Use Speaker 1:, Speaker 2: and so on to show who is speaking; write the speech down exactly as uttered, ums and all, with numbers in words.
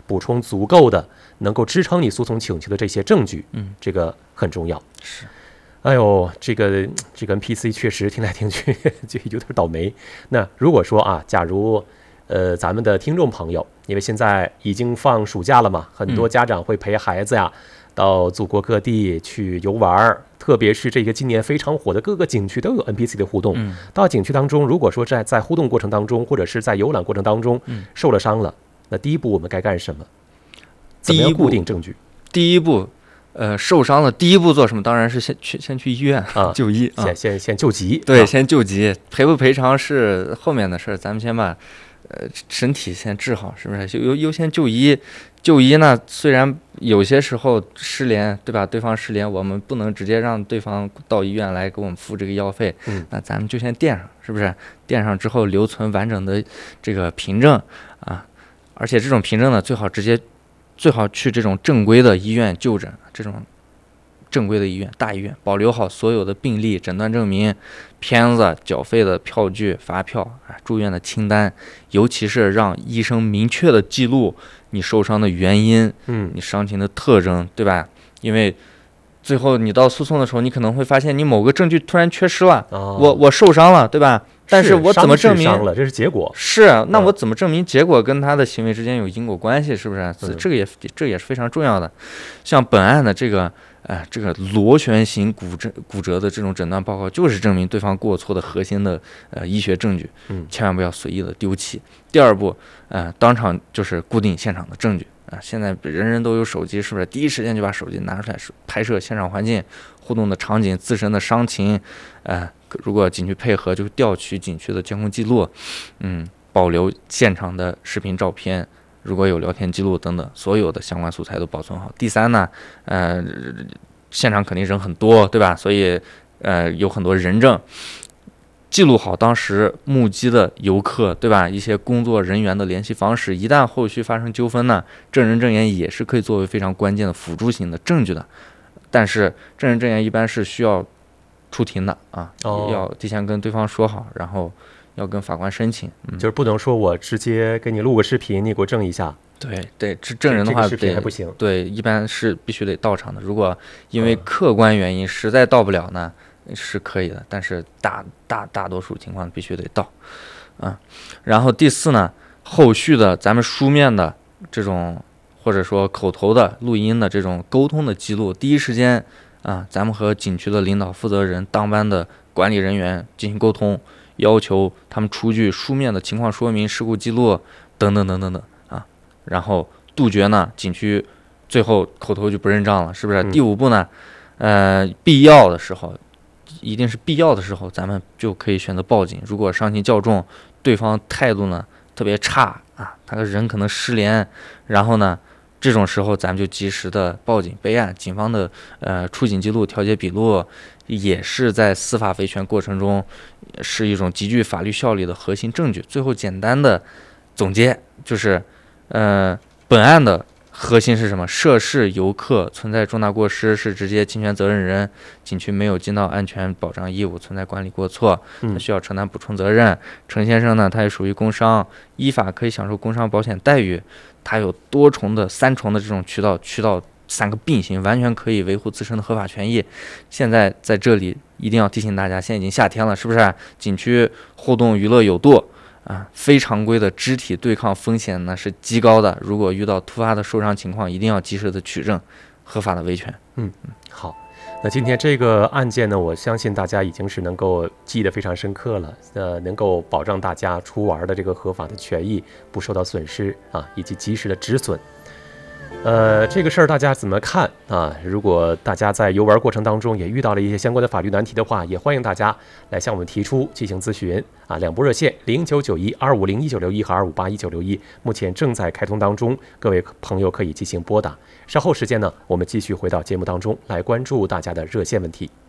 Speaker 1: 补充足够的能够支撑你诉讼请求的这些证据，
Speaker 2: 嗯，
Speaker 1: 这个很重要。
Speaker 2: 是，
Speaker 1: 哎呦，这个这个 N P C 确实听来听去就有点倒霉。那如果说啊，假如呃咱们的听众朋友，因为现在已经放暑假了嘛，很多家长会陪孩子呀、嗯、到祖国各地去游玩，特别是这个今年非常火的各个景区都有 N P C 的互动。
Speaker 2: 嗯，
Speaker 1: 到景区当中，如果说在在互动过程当中，或者是在游览过程当中受了伤了，那第一步我们该干什么？怎么样固定证据？
Speaker 2: 第一步，呃，受伤了，第一步做什么？当然是先去先去医院啊就医，
Speaker 1: 先先先救急。
Speaker 2: 对，先救急，赔不赔偿是后面的事儿，咱们先把呃身体先治好，是不是？优优先就医。就医呢，虽然有些时候失联，对吧？对方失联，我们不能直接让对方到医院来给我们付这个药费，
Speaker 1: 嗯，
Speaker 2: 那咱们就先垫上，是不是？垫上之后留存完整的这个凭证啊，而且这种凭证呢，最好直接。最好去这种正规的医院就诊，这种正规的医院、大医院，保留好所有的病历、诊断证明、片子、缴费的票据、发票、啊、住院的清单，尤其是让医生明确的记录你受伤的原因，
Speaker 1: 嗯，
Speaker 2: 你伤情的特征，对吧？因为最后你到诉讼的时候，你可能会发现你某个证据突然缺失了，
Speaker 1: 哦、
Speaker 2: 我我受伤了，对吧？但是我怎么证明
Speaker 1: 伤了？这是结果。
Speaker 2: 是，那我怎么证明结果跟他的行为之间有因果关系？是不是？
Speaker 1: 嗯、
Speaker 2: 这个也这也是非常重要的。像本案的这个，哎，这个螺旋形骨折骨折的这种诊断报告，就是证明对方过错的核心的呃医学证据。
Speaker 1: 嗯，
Speaker 2: 千万不要随意的丢弃。第二步，呃，当场就是固定现场的证据啊、呃。现在人人都有手机，是不是？第一时间就把手机拿出来拍摄现场环境、互动的场景、自身的伤情，呃。如果景区配合，就调取景区的监控记录，嗯，保留现场的视频、照片，如果有聊天记录等等，所有的相关素材都保存好。第三呢，呃，现场肯定人很多，对吧？所以，呃，有很多人证，记录好当时目击的游客，对吧？一些工作人员的联系方式，一旦后续发生纠纷呢，证人证言也是可以作为非常关键的辅助性的证据的。但是，证人证言一般是需要出庭的啊，
Speaker 1: 哦、
Speaker 2: 要提前跟对方说好，然后要跟法官申请，嗯、
Speaker 1: 就是不能说我直接给你录个视频，你给我证一下。
Speaker 2: 对对，这证人的话，
Speaker 1: 这个视频还不行。
Speaker 2: 对，一般是必须得到场的。如果因为客观原因实在到不了呢，嗯、是可以的，但是大大大多数情况必须得到，啊。然后第四呢，后续的咱们书面的这种或者说口头的录音的这种沟通的记录，第一时间。啊，咱们和景区的领导负责人、当班的管理人员进行沟通，要求他们出具书面的情况说明、事故记录等等等等等啊，然后杜绝呢景区最后口头就不认账了，是不是？
Speaker 1: 嗯、
Speaker 2: 第五步呢，呃，必要的时候，一定是必要的时候，咱们就可以选择报警。如果伤情较重，对方态度呢特别差啊，他的人可能失联，然后呢。这种时候，咱们就及时的报警备案。警方的呃出警记录、调解笔录，也是在司法维权过程中是一种极具法律效力的核心证据。最后简单的总结就是，呃，本案的核心是什么？涉事游客存在重大过失，是直接侵权责任人，景区没有尽到安全保障义务，存在管理过错，他需要承担补充责任。陈先生呢，他也属于工伤，依法可以享受工伤保险待遇。它有多重的、三重的这种渠道，渠道三个并行，完全可以维护自身的合法权益。现在在这里一定要提醒大家，现在已经夏天了，是不是？景区互动娱乐有度啊，非常规的肢体对抗风险呢是极高的。如果遇到突发的受伤情况，一定要及时的取证，合法的维权。
Speaker 1: 嗯嗯，好。那今天这个案件呢，我相信大家已经是能够记得非常深刻了，呃，能够保障大家出玩的这个合法的权益不受到损失啊，以及及时的止损。呃，这个事儿大家怎么看啊？如果大家在游玩过程当中也遇到了一些相关的法律难题的话，也欢迎大家来向我们提出进行咨询啊。两部热线零九九一二五零一九六一和二五八一九六一目前正在开通当中，各位朋友可以进行拨打。稍后时间呢，我们继续回到节目当中来关注大家的热线问题。